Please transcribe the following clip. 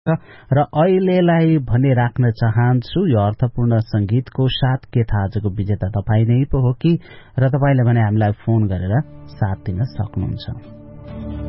र अहिलेलाई भने राख्न चाहन्छु यो अर्थपूर्ण संगीतको साथ के थाहा आजको विजेता तपाईँ नै पो हो कि र तपाईले भने हामीलाई फोन गरेर साथ दिन सक्नुहुन्छ।